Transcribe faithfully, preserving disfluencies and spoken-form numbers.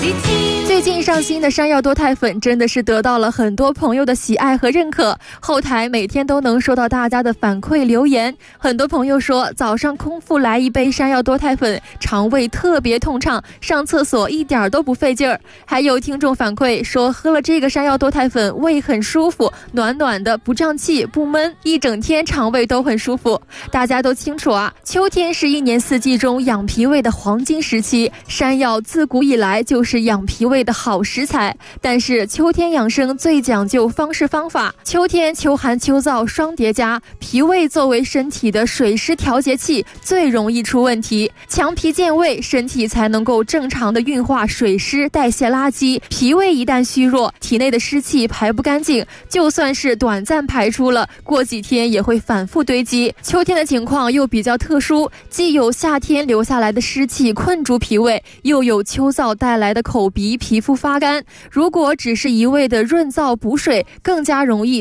最近上新的山药多肽粉真的是得到了很多朋友的喜爱和认可，后台每天都能收到大家的反馈留言。很多朋友说早上空腹来一杯山药多肽粉，肠胃特别通畅，上厕所一点都不费劲儿。还有听众反馈说喝了这个山药多肽粉胃很舒服，暖暖的，不胀气不闷，一整天肠胃都很舒服。大家都清楚啊，秋天是一年四季中养脾胃的黄金时期，山药自古以来就是养脾胃的好食材。但是秋天养生最讲究方式方法，秋天秋寒秋燥双叠加，脾胃作为身体的水湿调节器最容易出问题，强脾健胃，身体才能够正常的运化水湿，代谢垃圾。脾胃一旦虚弱，体内的湿气排不干净，就算是短暂排出了，过几天也会反复堆积。秋天的情况又比较特殊，既有夏天留下来的湿气困住脾胃，又有秋燥带来的口鼻皮肤发干，如果只是一味的润燥补水，更加容易